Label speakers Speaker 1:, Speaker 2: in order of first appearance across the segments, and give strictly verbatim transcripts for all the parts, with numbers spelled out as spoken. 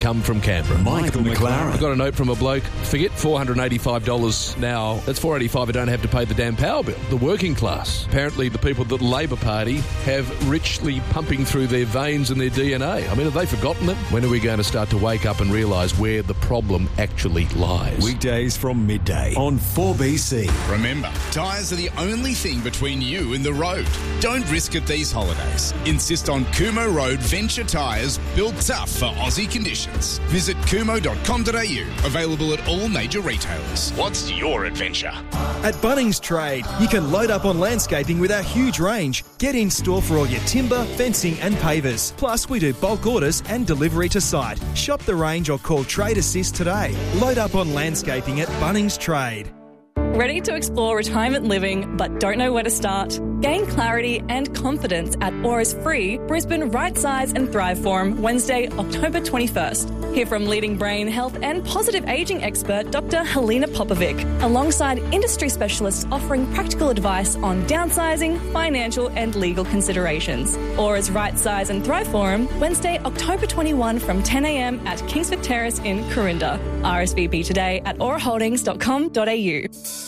Speaker 1: come from Canberra.
Speaker 2: Michael McLaren.
Speaker 1: I got a note from a bloke. Forget four hundred eighty-five dollars now. That's four hundred eighty-five dollars I don't have to pay the damn power bill. The working class. Apparently the people that the Labor Party have richly pumping through their veins and their D N A. I mean, have they forgotten it? When are we going to start to wake up and realise where the problem actually lies?
Speaker 2: Weekdays from midday on four B C.
Speaker 3: Remember, tyres are the only thing between you and the road. Don't risk it these holidays. Insist on Kumo Road Venture Tyres, built tough for Aussie conditions. Visit kumo dot com dot a u. Available at all major retailers. What's your adventure?
Speaker 4: At Bunnings Trade, you can load up on landscaping with our huge range. Get in store for all your timber, fencing and pavers. Plus, we do bulk orders and delivery to site. Shop the range or call Trade Assist today. Load up on landscaping at Bunnings Trade.
Speaker 5: Ready to explore retirement living but don't know where to start? Gain clarity and confidence at Aura's free Brisbane Right Size and Thrive Forum Wednesday, October twenty-first. Hear from leading brain health and positive ageing expert Doctor Helena Popovic, alongside industry specialists offering practical advice on downsizing, financial and legal considerations. Aura's Right Size and Thrive Forum Wednesday, October twenty-first from ten a m at Kingsford Terrace in Corinda. R S V P today at aura holdings dot com dot a u.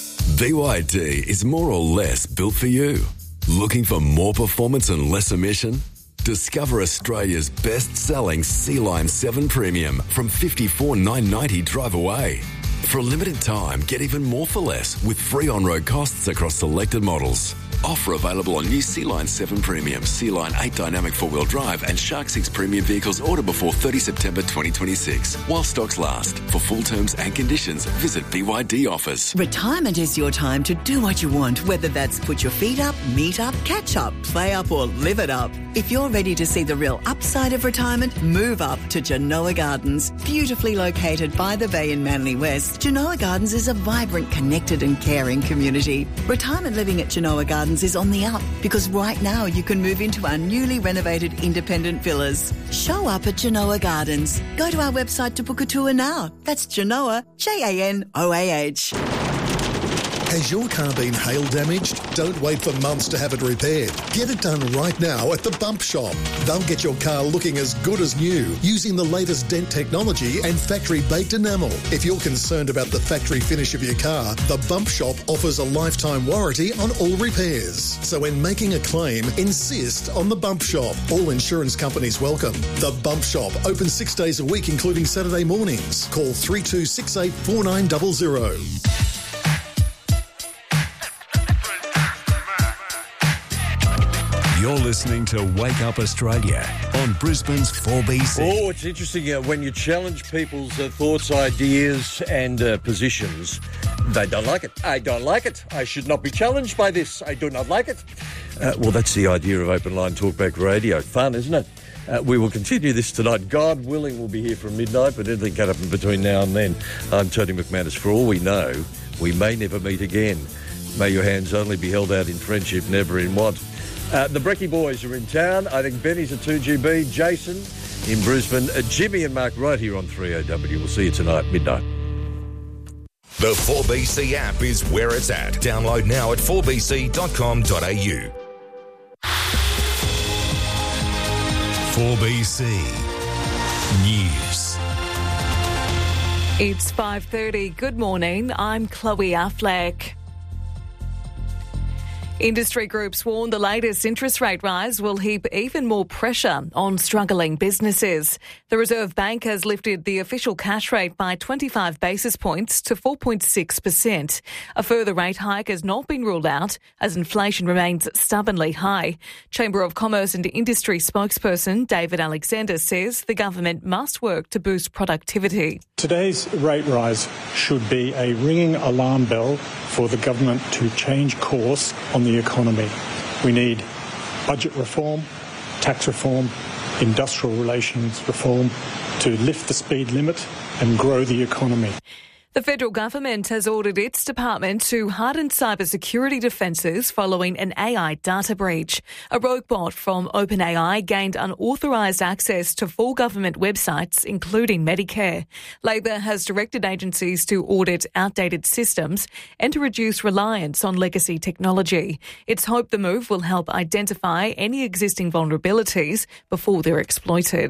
Speaker 6: B Y D is more or less built for you. Looking for more performance and less emission? Discover Australia's best-selling Sea-Line seven Premium from fifty-four thousand nine hundred ninety dollars drive away. For a limited time, get even more for less with free on-road costs across selected models. Offer available on new Sea-Line seven Premium, Sea-Line eight Dynamic four-wheel drive and Shark six Premium vehicles order before thirtieth September twenty twenty-six. While stocks last. For full terms and conditions, visit B Y D Offers.
Speaker 7: Retirement is your time to do what you want, whether that's put your feet up, meet up, catch up, play up or live it up. If you're ready to see the real upside of retirement, move up to Genoa Gardens. Beautifully located by the bay in Manly West, Genoa Gardens is a vibrant, connected and caring community. Retirement living at Genoa Gardens is on the up because right now you can move into our newly renovated independent villas. Show up at Genoa Gardens. Go to our website to book a tour now. That's Genoa, J A N O A H.
Speaker 8: Has your car been hail damaged? Don't wait for months to have it repaired. Get it done right now at the Bump Shop. They'll get your car looking as good as new using the latest dent technology and factory-baked enamel. If you're concerned about the factory finish of your car, the Bump Shop offers a lifetime warranty on all repairs. So when making a claim, insist on the Bump Shop. All insurance companies welcome. The Bump Shop, open six days a week, including Saturday mornings. Call three two six eight four nine zero zero.
Speaker 2: You're listening to Wake Up Australia on Brisbane's four B C.
Speaker 9: Oh, it's interesting uh, when you challenge people's uh, thoughts, ideas and uh, positions. They don't like it. I don't like it. I should not be challenged by this. I do not like it. Uh, well, that's the idea of Open Line Talkback Radio. Fun, isn't it? Uh, we will continue this tonight. God willing, we'll be here from midnight, but anything can happen between now and then. I'm Tony McManus. For all we know, we may never meet again. May your hands only be held out in friendship, never in want. Uh, the Brecky boys are in town. I think Benny's at two G B. Jason in Brisbane. Uh, Jimmy and Mark right here on three O W. We'll see you tonight, midnight.
Speaker 10: The four B C app is where it's at. Download now at four b c dot com dot a u.
Speaker 2: four B C News.
Speaker 11: It's five thirty. Good morning. I'm Chloe Affleck. Industry groups warn the latest interest rate rise will heap even more pressure on struggling businesses. The Reserve Bank has lifted the official cash rate by twenty-five basis points to four point six percent. A further rate hike has not been ruled out as inflation remains stubbornly high. Chamber of Commerce and Industry spokesperson David Alexander says the government must work to boost productivity.
Speaker 12: Today's rate rise should be a ringing alarm bell for the government to change course on the economy. We need budget reform, tax reform, industrial relations reform to lift the speed limit and grow the economy.
Speaker 11: The federal government has ordered its department to harden cybersecurity defences following an A I data breach. A rogue bot from OpenAI gained unauthorised access to four government websites, including Medicare. Labor has directed agencies to audit outdated systems and to reduce reliance on legacy technology. It's hoped the move will help identify any existing vulnerabilities before they're exploited.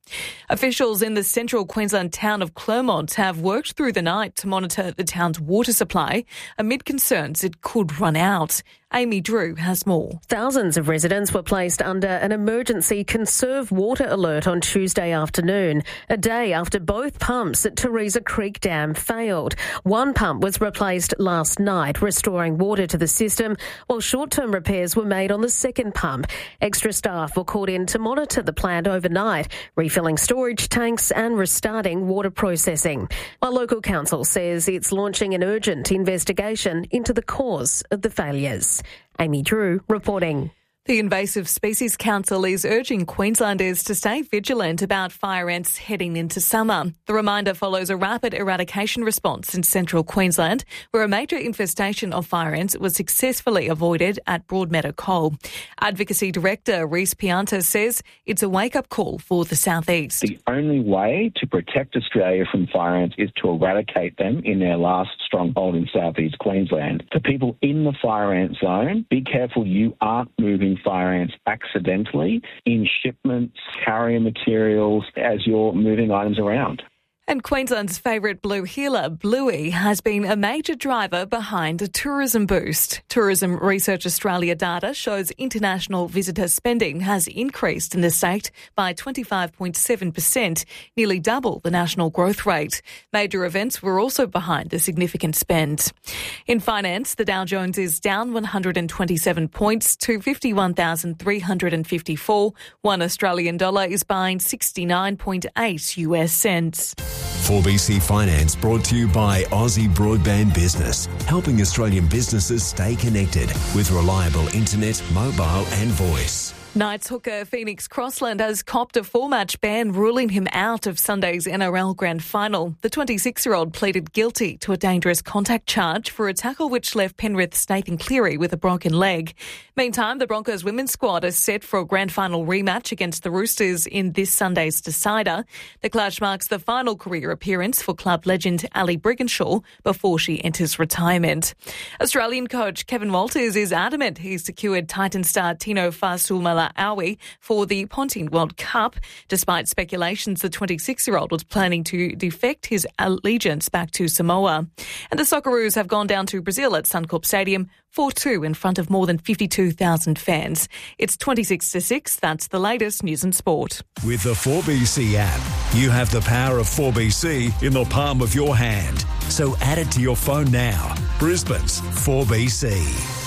Speaker 11: Officials in the central Queensland town of Clermont have worked through the night to monitor the town's water supply amid concerns it could run out. Amy Drew has more.
Speaker 13: Thousands of residents were placed under an emergency conserve water alert on Tuesday afternoon, a day after both pumps at Theresa Creek Dam failed. One pump was replaced last night, restoring water to the system, while short-term repairs were made on the second pump. Extra staff were called in to monitor the plant overnight, refilling storage tanks and restarting water processing. While local council says it's launching an urgent investigation into the cause of the failures. Amy Drew reporting.
Speaker 11: The Invasive Species Council is urging Queenslanders to stay vigilant about fire ants heading into summer. The reminder follows a rapid eradication response in central Queensland, where a major infestation of fire ants was successfully avoided at Broadmeadow Coal. Advocacy Director Reece Pianta says it's a wake-up call for the southeast.
Speaker 14: The only way to protect Australia from fire ants is to eradicate them in their last stronghold in southeast Queensland. For people in the fire ant zone, be careful you aren't moving fire ants accidentally in shipments, carrier materials, as you're moving items around.
Speaker 11: And Queensland's favourite blue heeler, Bluey, has been a major driver behind a tourism boost. Tourism Research Australia data shows international visitor spending has increased in the state by twenty-five point seven percent, nearly double the national growth rate. Major events were also behind the significant spend. In finance, the Dow Jones is down one hundred twenty-seven points to fifty-one thousand three hundred fifty-four. One Australian dollar is buying sixty-nine point eight U S cents.
Speaker 2: four B C Finance brought to you by Aussie Broadband Business, helping Australian businesses stay connected with reliable internet, mobile and voice.
Speaker 11: Knights hooker Phoenix Crossland has copped a four-match ban ruling him out of Sunday's N R L Grand Final. The twenty-six-year-old pleaded guilty to a dangerous contact charge for a tackle which left Penrith's Nathan Cleary with a broken leg. Meantime, the Broncos women's squad is set for a Grand Final rematch against the Roosters in this Sunday's decider. The clash marks the final career appearance for club legend Ali Brigginshaw before she enters retirement. Australian coach Kevin Walters is adamant he's secured Titan star Tino Fa'asuamaleaui for the Ponting World Cup, despite speculations the twenty-six-year-old was planning to defect his allegiance back to Samoa. And the Socceroos have gone down to Brazil at Suncorp Stadium four two in front of more than fifty-two thousand fans. It's twenty-six to six. That's the latest news and sport.
Speaker 2: With the four B C app, you have the power of four B C in the palm of your hand. So add it to your phone now. Brisbane's four B C.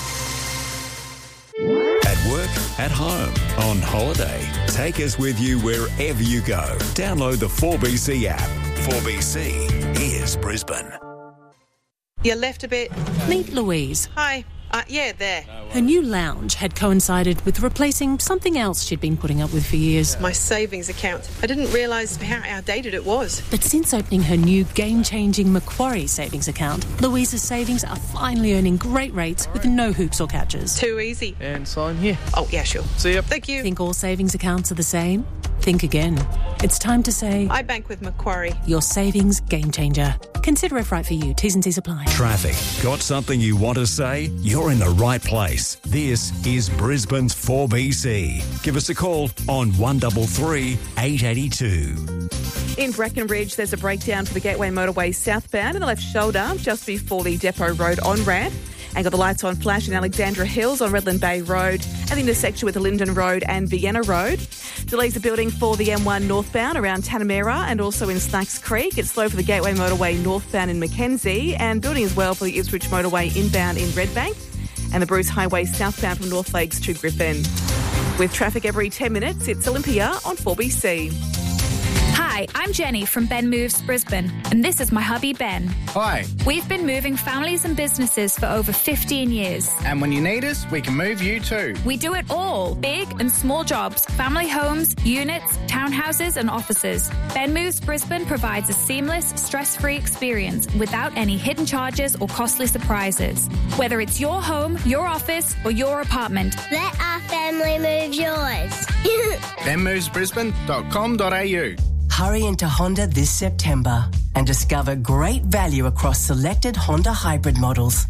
Speaker 2: At work, at home, on holiday. Take us with you wherever you go. Download the four B C app. four B C is Brisbane.
Speaker 15: You left a bit.
Speaker 16: Meet Louise.
Speaker 15: Hi. Uh, yeah, there.
Speaker 16: Her new lounge had coincided with replacing something else she'd been putting up with for years.
Speaker 15: My savings account. I didn't realise how outdated it was.
Speaker 16: But since opening her new game-changing Macquarie savings account, Louise's savings are finally earning great rates with no hoops or catches.
Speaker 15: Too easy.
Speaker 17: And sign here.
Speaker 15: Oh, yeah, sure.
Speaker 17: See ya.
Speaker 15: Thank you.
Speaker 16: Think all savings accounts are the same? Think again. It's time to say...
Speaker 15: I bank with Macquarie.
Speaker 16: Your savings game changer. Consider if right for you. T's and C's apply.
Speaker 2: Traffic. Got something you want to say? You're in the right place. This is Brisbane's four B C. Give us a call on one three three, eight eight two.
Speaker 18: In Breckenridge, there's a breakdown for the Gateway Motorway southbound in the left shoulder just before the Depot Road on-ramp. And got the lights on flash in Alexandra Hills on Redland Bay Road at the intersection with Linden Road and Vienna Road. Delays are building for the M one northbound around Tanamera and also in Snacks Creek. It's slow for the Gateway Motorway northbound in Mackenzie and building as well for the Ipswich Motorway inbound in Redbank and the Bruce Highway southbound from North Lakes to Griffin. With traffic every ten minutes, it's Olympia on four B C.
Speaker 19: Hi, I'm Jenny from Ben Moves Brisbane, and this is my hubby Ben.
Speaker 20: Hi.
Speaker 19: We've been moving families and businesses for over fifteen years.
Speaker 20: And when you need us, we can move you too.
Speaker 19: We do it all, big and small jobs, family homes, units, townhouses and offices. Ben Moves Brisbane provides a seamless, stress-free experience without any hidden charges or costly surprises. Whether it's your home, your office or your apartment.
Speaker 21: Let our family move yours.
Speaker 20: ben moves brisbane dot com dot a u.
Speaker 22: Hurry into Honda this September and discover great value across selected Honda hybrid models.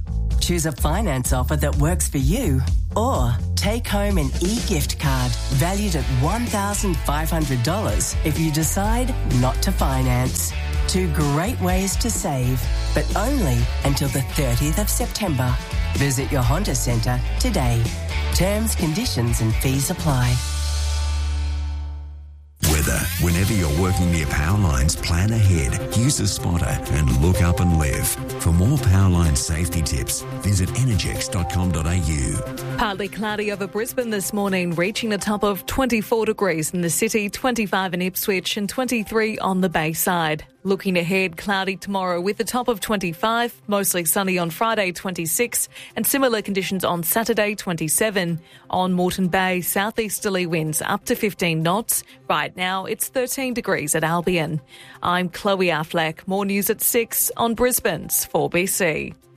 Speaker 22: Choose a finance offer that works for you, or take home an e-gift card valued at one thousand five hundred dollars if you decide not to finance. Two great ways to save, but only until the thirtieth of September. Visit your Honda Centre today. Terms, conditions and fees apply.
Speaker 2: Weather. Whenever you're working near power lines, plan ahead. Use a spotter and look up and live. For more Powerline safety tips, visit energex dot com dot a u.
Speaker 11: Partly cloudy over Brisbane this morning, reaching a top of twenty-four degrees in the city, twenty-five in Ipswich and twenty-three on the Bayside. Looking ahead, cloudy tomorrow with a top of twenty-five, mostly sunny on Friday, twenty-six, and similar conditions on Saturday, twenty-seven. On Moreton Bay, southeasterly winds up to fifteen knots. Right now, it's thirteen degrees at Albion. I'm Chloe Affleck. More news at six on Brisbane's four B C.